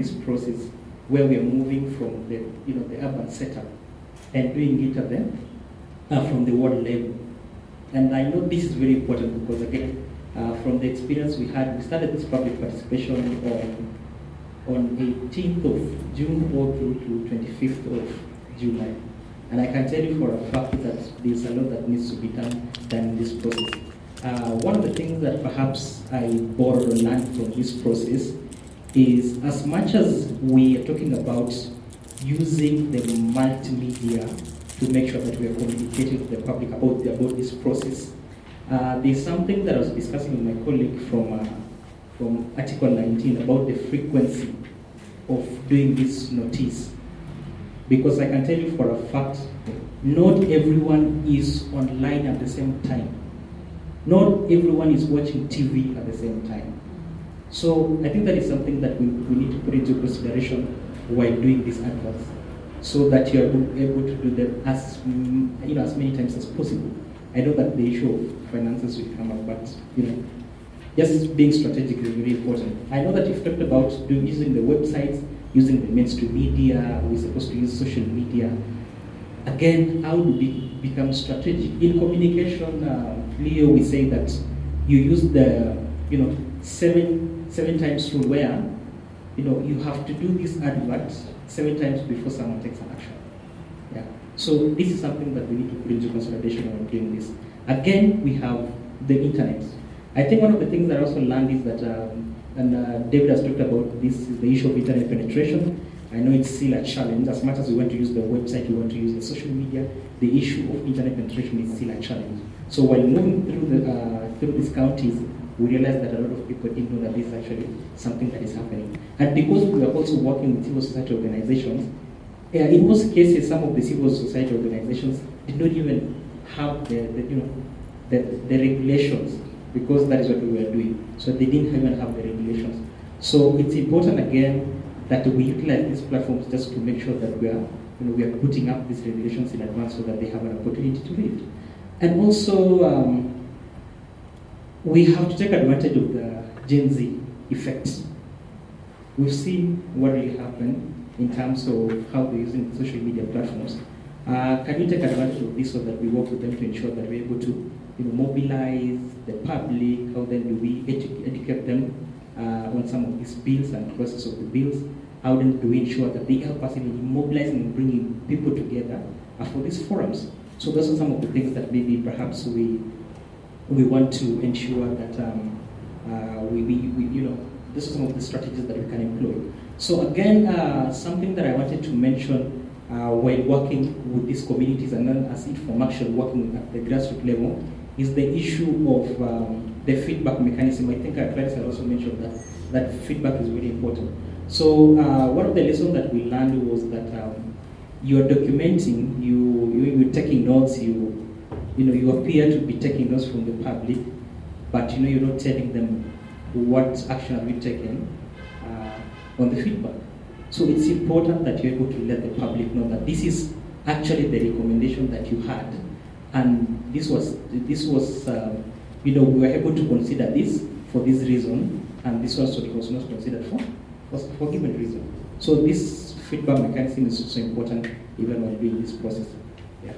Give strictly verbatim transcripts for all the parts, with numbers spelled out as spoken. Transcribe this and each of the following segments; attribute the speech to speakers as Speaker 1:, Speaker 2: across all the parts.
Speaker 1: this process where we are moving from the, you know, the urban setup and doing it at the, uh, from the world level. And I know this is very important because, again, uh, from the experience we had, we started this public participation on, on eighteenth of June all through to twenty-fifth of July. And I can tell you for a fact that there's a lot that needs to be done, done in this process. Uh, one of the things that perhaps I borrowed or learned from this process is, as much as we are talking about using the multimedia to make sure that we are communicating to the public about, the, about this process, uh, there's something that I was discussing with my colleague from, uh, from Article nineteen about the frequency of doing this notice. Because I can tell you for a fact, not everyone is online at the same time. Not everyone is watching T V at the same time. So I think that is something that we, we need to put into consideration while doing these adverts, so that you are able to do them as, you know, as many times as possible. I know that the issue of finances will come up, but, you know, just being strategic is very important. I know that you've talked about do, using the websites, using the mainstream media. We're supposed to use social media. Again, how do we become strategic? In communication, uh, Leo, we say that you use the, you know, seven, seven times rule where, you know, you have to do this advert seven times before someone takes an action. Yeah. So this is something that we need to put into consideration when doing this. Again, we have the internet. I think one of the things that I also learned is that, um, and uh, David has talked about this, is the issue of internet penetration. I know it's still a challenge. As much as we want to use the website, we want to use the social media, the issue of internet penetration is still a challenge. So while moving through the uh, through these counties, we realized that a lot of people didn't know that this is actually something that is happening. And because we are also working with civil society organizations, uh, in most cases, some of the civil society organizations did not even have the, the you know the, the regulations, because that is what we were doing. So they didn't even have the regulations. So it's important again that we utilize these platforms just to make sure that we are, you know, we are putting up these regulations in advance so that they have an opportunity to read. And also, um, we have to take advantage of the Gen Z effect. We've seen what really happened in terms of how they're using social media platforms. Uh, can you take advantage of this so that we work with them to ensure that we're able to, you know, mobilize the public? How then do we edu- educate them uh, on some of these bills and the process of the bills? How then do we ensure that they help us in mobilizing and bringing people together uh, for these forums? So those are some of the things that maybe perhaps we we want to ensure that um, uh, we, we, we, you know, this is some of the strategies that we can employ. So again, uh, something that I wanted to mention Uh, while working with these communities, and then as it from actually working at the grassroots level, is the issue of um, the feedback mechanism. I think Clarissa also mentioned that that feedback is really important. So uh, one of the lessons that we learned was that um, you are documenting, you, you you're taking notes, you you know you appear to be taking notes from the public, but you know you're not telling them what action have you taken uh, on the feedback. So it's important that you're able to let the public know that this is actually the recommendation that you had, and this was this was um, you know we were able to consider this for this reason, and this also was not considered for for, for given reason. So this feedback mechanism is also important even when doing this process. Yeah.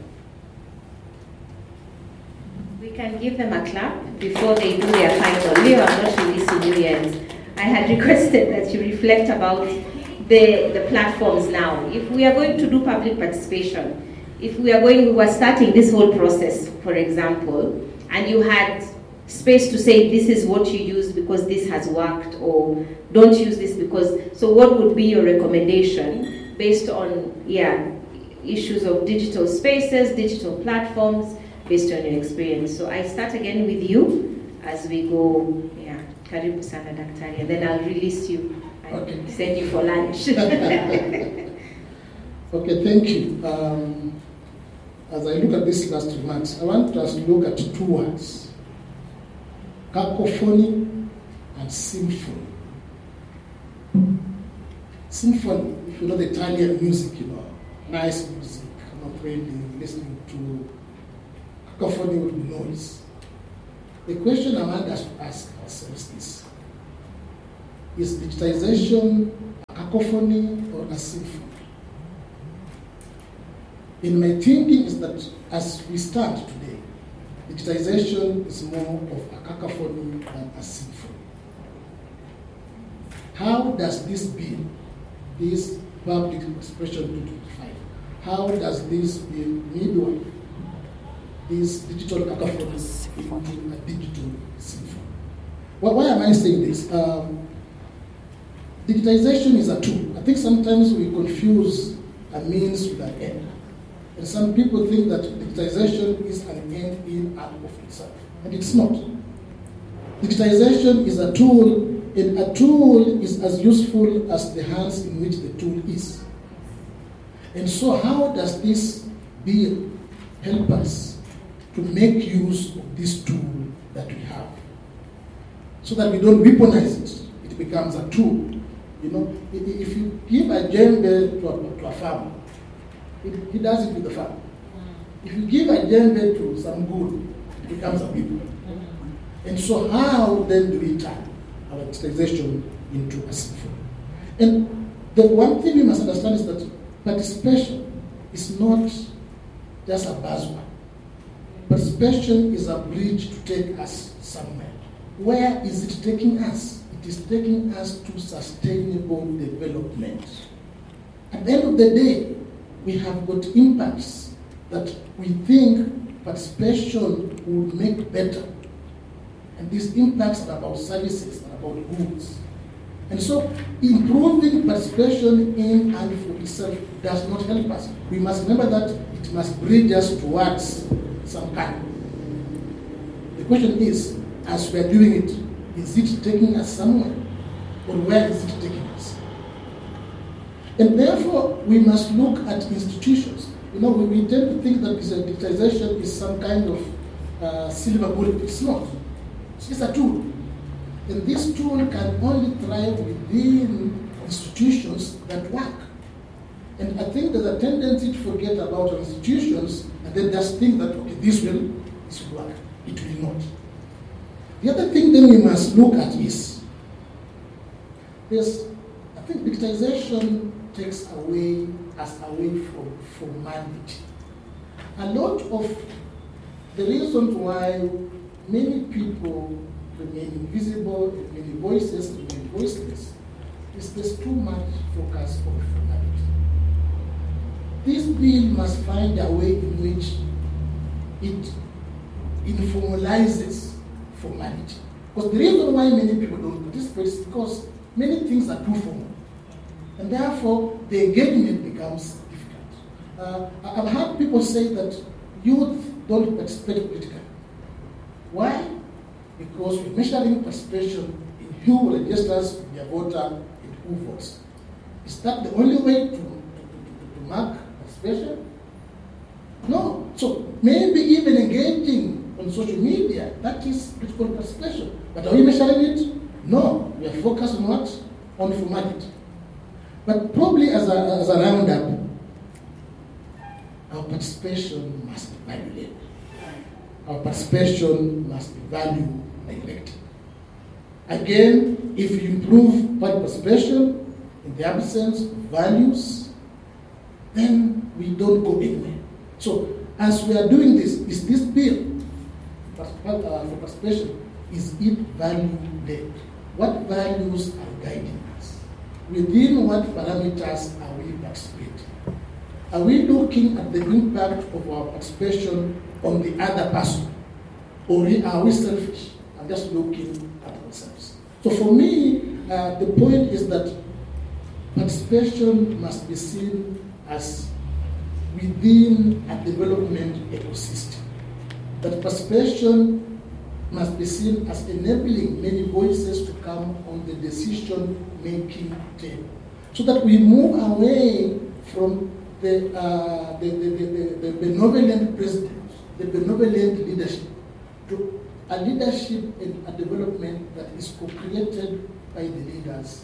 Speaker 2: We can give them a clap before they do their title. Leo, I'm not releasing you yet. I had requested that you reflect about The, the platforms now. If we are going to do public participation, if we are going, we were starting this whole process, for example, and you had space to say this is what you use because this has worked, or don't use this because, so what would be your recommendation based on, yeah, issues of digital spaces, digital platforms, based on your experience? So I start again with you as we go, yeah, karibu sana daktari, and then I'll release you. Okay. Send you for lunch.
Speaker 3: Okay, thank you. Um, as I look at these last remarks, I want us to look at two words: cacophony and symphony. Symphony, if you know the Italian music, you know, nice music, I'm not really listening to. Cacophony would be noise. The question I want us to ask ourselves is: is digitization a cacophony or a symphony. In my thinking is that as we stand today, digitization is more of a cacophony than a symphony. How does this bill, this Public Expression two twenty-five, how does this bill midwife this digital cacophony into a digital symphony? Well, why am I saying this? Um, digitization is a tool. I think sometimes we confuse a means with an end. And some people think that digitization is an end in and of itself. And it's not. Digitization is a tool, and a tool is as useful as the hands in which the tool is. And so how does this bill help us to make use of this tool that we have? So that we don't weaponize it, it becomes a tool. You know, if you give a djembe to a, to a farmer, he does it with the farm. If you give a djembe to some good, it becomes a people. And so how then do we turn our digitization into a symphony? And the one thing we must understand is that participation is not just a buzzword. Participation is a bridge to take us somewhere. Where is it taking us? It is taking us to sustainable development. At the end of the day, we have got impacts that we think participation will make better. And these impacts are about services and about goods. And so improving participation in and for itself does not help us. We must remember that it must bridge us towards some kind. The question is, as we are doing it, is it taking us somewhere? Or where is it taking us? And therefore, we must look at institutions. You know, we, we tend to think that digitization is some kind of uh, silver bullet. It's not. It's a tool. And this tool can only thrive within institutions that work. And I think there's a tendency to forget about our institutions and then just think that, okay, this will, this will work. It will not. The other thing then we must look at is, there's, I think digitization takes away us away from formality. A lot of the reasons why many people remain invisible and many voices remain voiceless is there's too much focus on formality. This bill must find a way in which it informalizes formality. Because the reason why many people don't participate is because many things are too formal. And therefore, the engagement becomes difficult. Uh, I've heard people say that youth don't participate politically. Why? Because we're measuring participation in who registers their voter and who votes. Is that the only way to, to, to, to mark participation? No. So maybe even engaging on social media, that is political participation. But are we measuring it? No. We are focused on what? On formality. But probably as a, as a roundup, our participation must be value-led. Our participation must be value-neglected. Again, if you improve participation in the absence of values, then we don't go anywhere. So, as we are doing this, is this bill for participation, is it value-led? What values are guiding us? Within what parameters are we participating? Are we looking at the impact of our participation on the other person? Or are we selfish and just looking at ourselves? So for me, uh, the point is that participation must be seen as within a development ecosystem. That participation must be seen as enabling many voices to come on the decision-making table. So that we move away from the, uh, the, the, the, the benevolent president, the benevolent leadership, to a leadership and a development that is co-created by the leaders.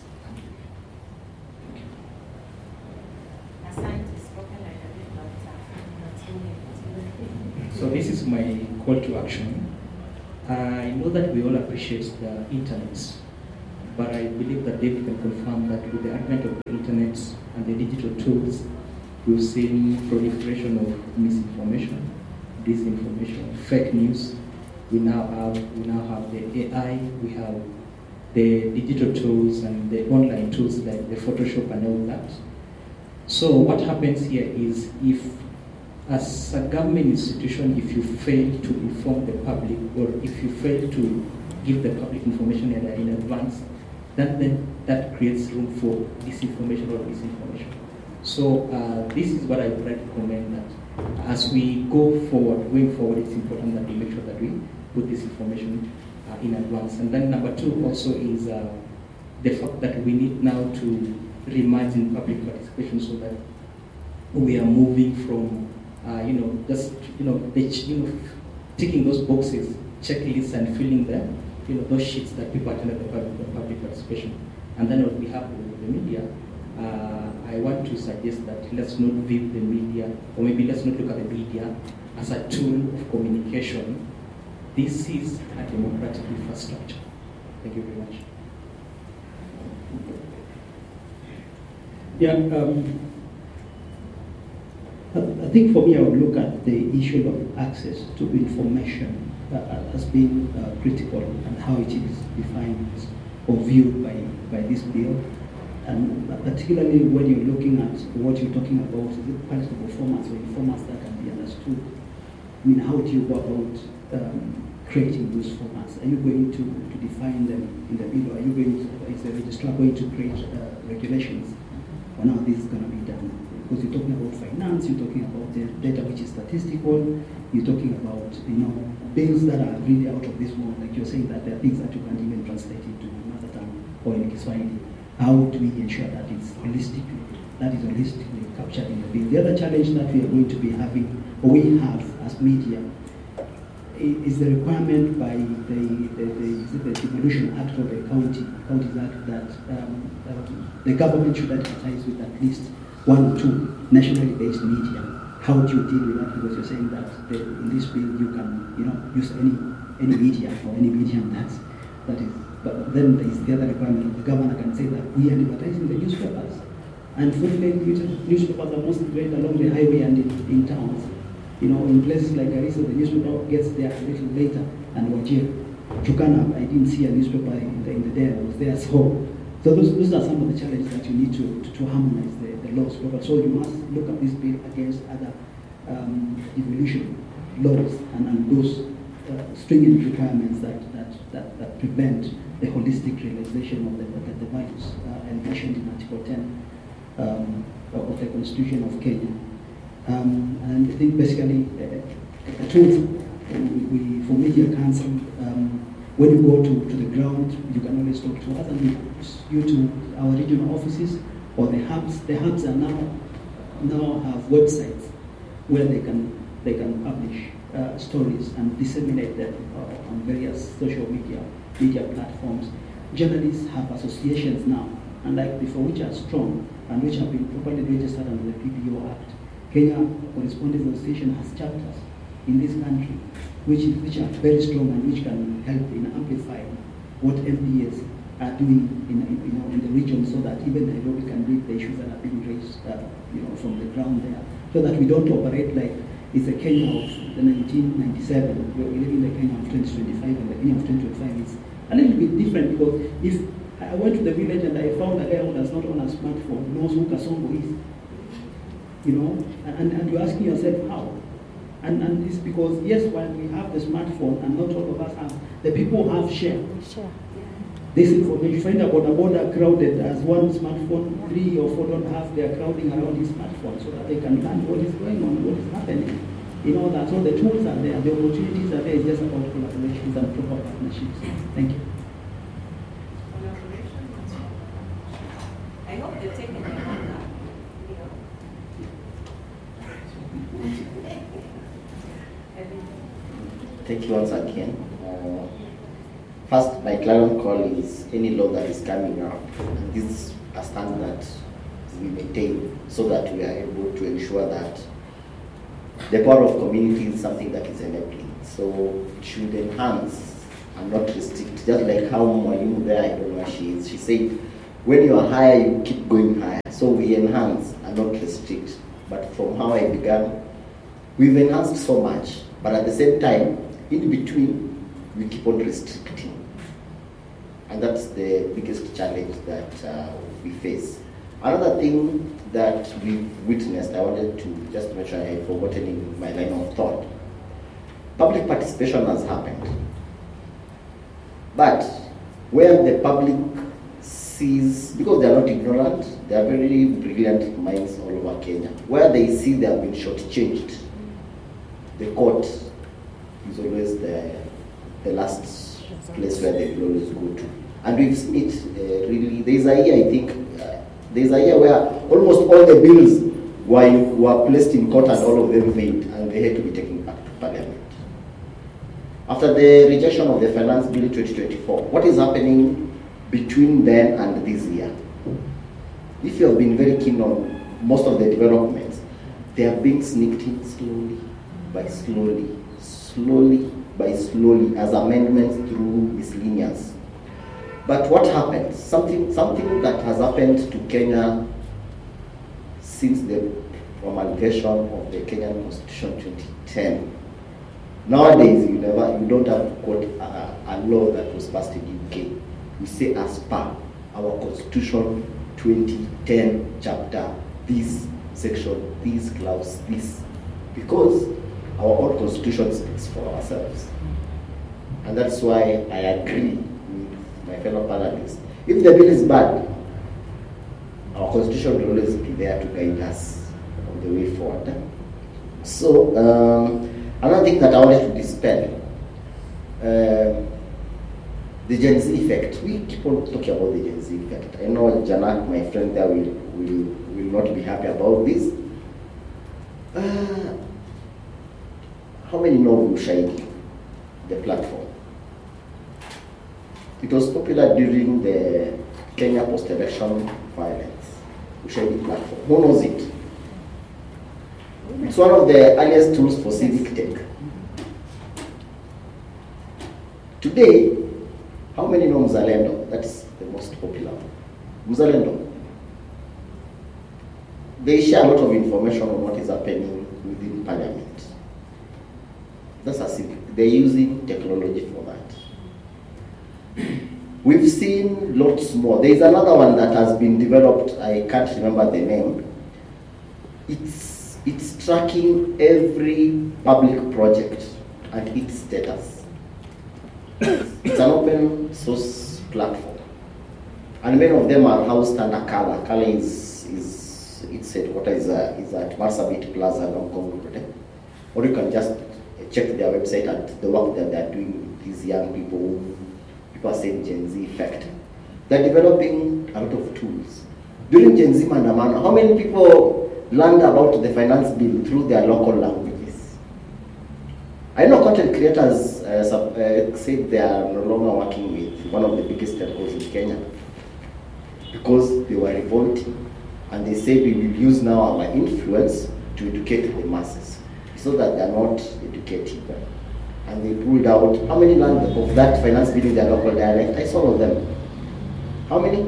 Speaker 1: So this is my call to action. I know that we all appreciate the internet, but I believe that David can confirm that with the advent of the internet, internet and the digital tools, we've seen proliferation of misinformation, disinformation, fake news. We now have we now have the A I, we have the digital tools and the online tools like the Photoshop and all that. So what happens here is, if as a government institution, if you fail to inform the public, or if you fail to give the public information in, in advance, that then that creates room for disinformation or misinformation. So uh, this is what I would like to recommend, that as we go forward, going forward, it's important that we make sure that we put this information uh, in advance. And then number two also is uh, the fact that we need now to reimagine public participation, so that we are moving from uh, you know just you know the, you know ticking those boxes, checklists, and filling them, you know those sheets that people attended the public, the public participation. And then what we have with the media, uh, I want to suggest that let's not view the media, or maybe let's not look at the media as a tool of communication. This is a democratic infrastructure. Thank you very much.
Speaker 4: Yeah, um, I, I think for me, I would look at the issue of access to information uh, as being uh, critical, and how it is defined or viewed by, by this bill. And particularly when you're looking at what you're talking about, is it palatable formats or formats that can be understood? I mean, how do you go about um, creating those formats? Are you going to, to define them in the bill, or are you going to, is the registrar going to create uh, regulations on how this is going to be done? Because you're talking about finance, you're talking about the data which is statistical, you're talking about, you know, bills that are really out of this world. Like you're saying that there are things that you can't even translate into another tongue or in Kiswahili. How do we ensure that it's holistically, that is holistically captured in the bill? The other challenge that we are going to be having, or we have as media, is the requirement by the, the, the, the Devolution Act of the County, Counties Act, that um, uh, the government should advertise with at least one or two nationally based media. How do you deal with that? Because you're saying that the, in this bill you can, you know, use any any media or any medium that's that is. But then there is the other requirement. The governor can say that we are advertising the newspapers, and fortunately, newspapers are mostly read along the highway and in, in towns. You know, in places like Garissa, the newspaper gets there a little later, and Wajir, Turkana, I didn't see a newspaper in the, in the day I was there. So, so those, those are some of the challenges that you need to, to, to harmonize the, the laws. So you must look at this bill against other um, devolution laws and, and those uh, stringent requirements that, that, that, that prevent the holistic realization of the, the, the values uh, envisioned in Article ten um, of the Constitution of Kenya. Um, and I think basically, uh, the tools we, we, for Media Council, um, when you go to, to the ground, you can always talk to us, and we push you to our regional offices or the hubs. The hubs are now now have websites where they can they can publish uh, stories and disseminate them uh, on various social media media platforms. Journalists have associations now, unlike before, which are strong and which have been properly registered under the P B O Act. Kenya Correspondents Association has chapters in this country which, is, which are very strong and which can help in amplifying what M P S are doing in, in, you know, in the region, so that even Nairobi can read the issues that are being raised uh, you know, from the ground there, so that we don't operate like it's a Kenya of the nineteen ninety-seven. We're living in the Kenya of twenty twenty-five, and the Kenya of twenty twenty-five is a little bit different, because if I went to the village and I found a guy who does not own a smartphone, knows who Kasongo is, you know, and, and you're asking yourself how. And, and it's because, yes, while we have the smartphone, and not all of us have, the people have shared
Speaker 2: Sure.
Speaker 4: this information. You find a border border crowded as one smartphone, three or four don't have, they are crowding around his smartphone so that they can learn what is going on, what is happening. You know, that's all the tools are there, the opportunities are there, it's just about collaborations and proper partnerships. Thank you.
Speaker 2: I hope they've taken their hand up.
Speaker 5: Thank you once again. Uh, first, my clarion call is any law that is coming out, and this is a standard we maintain, so that we are able to ensure that the power of community is something that is enabling. So it should enhance and not restrict. Just like how Mwalimu there, I don't know where she is, she said, when you are higher, you keep going higher. So So we enhance and not restrict. But from how I began, we've enhanced so much, but at the same time, in between, we keep on restricting. And that's the biggest challenge that uh, we face. Another thing that we've witnessed, I wanted to just mention, I had forgotten in my line of thought. Public participation has happened. But where the public sees, because they are not ignorant, they are very brilliant minds all over Kenya, where they see they have been shortchanged, the court is always the, the last place where they will always go to. And we've seen it uh, really, there's a year I think, uh, there's a year where almost all the bills were, were placed in court and all of them failed, and they had to be taken back to parliament. After the rejection of the finance bill in twenty twenty-four, what is happening between then and this year? If you have been very keen on most of the developments, they are being sneaked in slowly by slowly, slowly by slowly as amendments through miscellaneous. But what happened? Something, something that has happened to Kenya since the promulgation of the Kenyan Constitution twenty ten. Nowadays, you never, you don't have to quote a, a law that was passed in U K. We say as per our Constitution twenty ten chapter, this section, this clause, this, because our own Constitution speaks for ourselves. And that's why I agree with my fellow panelists. If the bill is bad, our Constitution will always be there to guide us on the way forward. So, um, another thing that I wanted to dispel, uh, the Gen Z effect. We keep on talking about the Gen Z effect. I know Janak, my friend there, will, will, will not be happy about this. Uh, how many know Ushahidi, the platform? It was popular during the Kenya post-election violence. Ushahidi platform. Who knows it? It's one of the earliest tools for civic tech. Today, how many know Mzalendo? That's the most popular one. Mzalendo. They share a lot of information on what is happening within parliament. That's a civic. They're using technology for that. We've seen lots more. There's another one that has been developed. I can't remember the name. It's It's tracking every public project and its status. It's an open source platform. And many of them are housed under Kala. Kala is, is its headquarters is, uh, is at Marsabit Plaza, Hong Kong. Or you can just check their website and the work that they're doing with these young people, people are saying Gen Z effect. They're developing a lot of tools. During Gen Z Mandamano, how many people learned about the finance bill through their local languages? I know content creators uh, sub, uh, said they are no longer working with one of the biggest telcos in Kenya because they were revolting, and they said we will use now our influence to educate the masses so that they are not educated. And they pulled out, how many learned of that finance bill in their local dialect? I saw all of them. How many?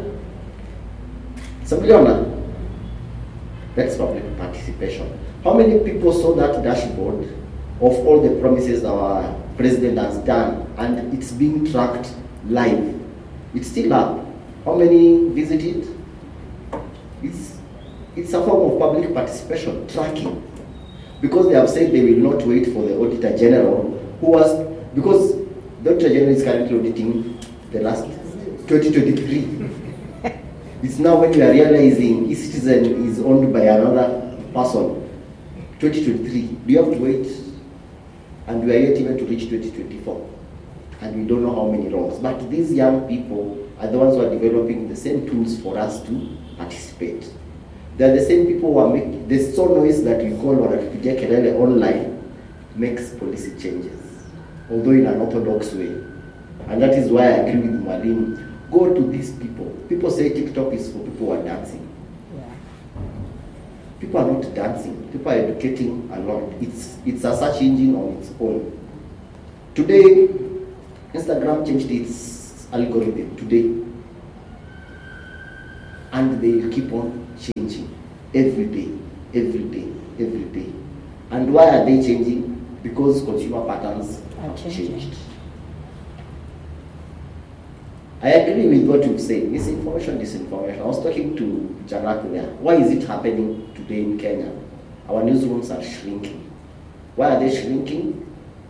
Speaker 5: Sambiliona. That's public participation. How many people saw that dashboard of all the promises our president has done, and it's being tracked live? It's still up. How many visited? It's, it's a form of public participation, tracking. Because they have said they will not wait for the Auditor General, who was, because the Auditor General is currently auditing the last twenty twenty-three. It's now when we are realizing eCitizen is owned by another person. twenty twenty-three, do you have to wait? And we are yet even to reach twenty twenty-four. And we don't know how many wrongs. But these young people are the ones who are developing the same tools for us to participate. They're the same people who are making, the so noise that we call Wanapigia Kelele online makes policy changes, although in an orthodox way. And that is why I agree with Mwalimu. Go to these people. People say TikTok is for people who are dancing. Yeah. People are not dancing. People are educating a lot. It's, it's a search engine on its own. Today, Instagram changed its algorithm today. And they will keep on changing. every day, every day, every day. And why are they changing? Because consumer patterns have changed. I agree with what you say, misinformation, disinformation. I was talking to Janak there. Why is it happening today in Kenya? Our newsrooms are shrinking. Why are they shrinking?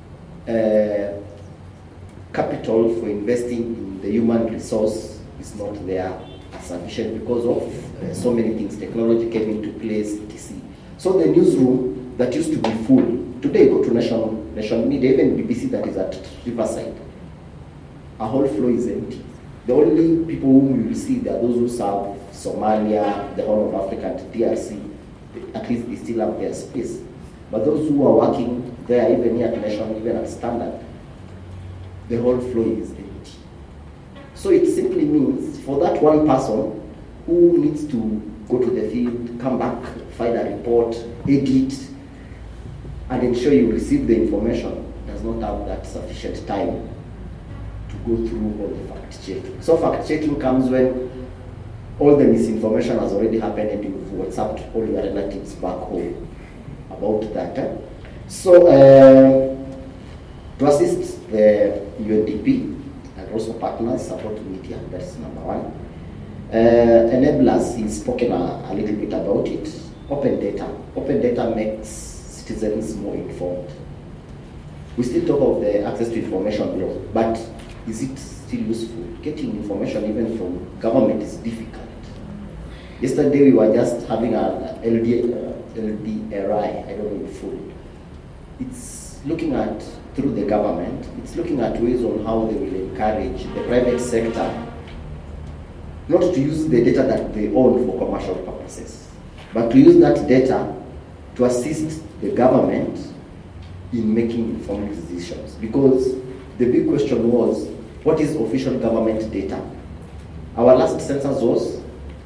Speaker 5: Uh, capital for investing in the human resource is not there as sufficient because of uh, so many things. Technology came into place, et cetera. So the newsroom that used to be full, today go to national, national media, even B B C that is at Riverside, a whole floor is empty. The only people whom you will see are those who serve Somalia, the Horn of Africa, and D R C. At least they still have their space. But those who are working there, even here at National, even at Standard, the whole floor is empty. So it simply means for that one person who needs to go to the field, come back, file a report, edit, and ensure you receive the information, does not have that sufficient time to go through all the fact checking. So fact checking comes when all the misinformation has already happened and you've WhatsApped all your relatives back home about that. Eh? So uh, to assist the U N D P and also partners, support media, that's number one. Uh, enablers, he's spoken a, a little bit about it. Open data. Open data makes citizens more informed. We still talk of the access to information law, but is it still useful? Getting information even from government is difficult. Yesterday we were just having an L D, uh, L D R I, I don't know if full. It's looking at, through the government, it's looking at ways on how they will encourage the private sector not to use the data that they own for commercial purposes, but to use that data to assist the government in making informed decisions. Because the big question was, what is official government data? Our last census was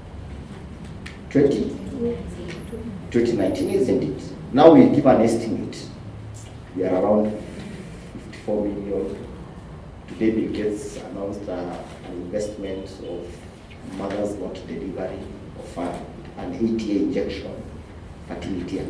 Speaker 5: twenty nineteen, isn't it? Now we give an estimate. We are around fifty-four million. Today Bill Gates announced uh, an investment of mothers not delivery of uh, an A T A injection, fertility.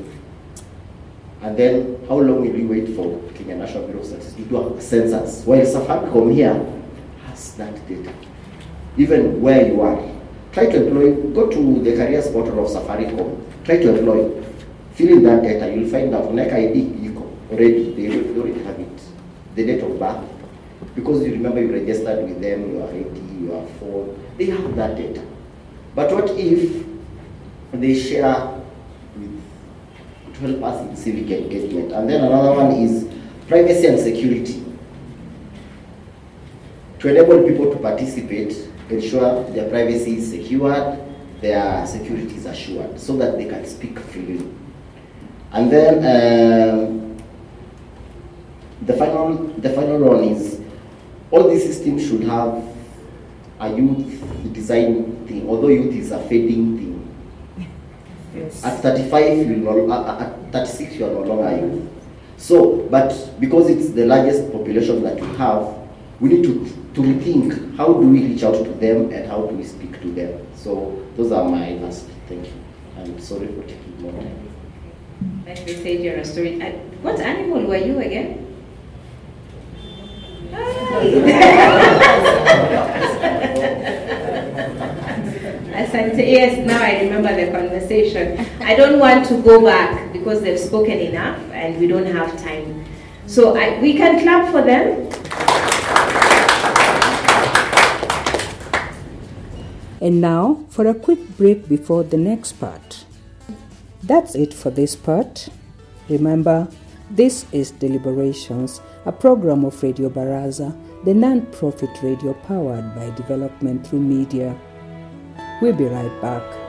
Speaker 5: And then how long will we wait for Kenya National Bureau of Statistics to do a census? While Safaricom here has that data. Even where you are. Try to employ, go to the careers portal of Safaricom, try to employ, fill in that data, you'll find out N E C I D already, they already have it, the date of birth. Because you remember you registered with them, your I D, your phone, they have that data. But what if they share with, to help us in civic engagement? And then another one is privacy and security. To enable people to participate, ensure their privacy is secured, their security is assured, so that they can speak freely. And then um, the final, the final one is, all these systems should have a youth design thing, although youth is a fading thing. Yes. At thirty-five, you no, at thirty-six, you are no longer youth. So, but because it's the largest population that we have, we need to, to rethink how do we reach out to them and how do we speak to them. So those are my last. Thank you. I'm sorry for taking more time.
Speaker 2: Let me say your story. Uh, what animal were you again? Asante, yes, now I remember the conversation. I don't want to go back because they've spoken enough and we don't have time. So I, we can clap for them.
Speaker 6: And now for a quick break before the next part. That's it for this part. Remember, this is Deliberations, a program of Radio Baraza, the non-profit radio powered by development through media. We'll be right back.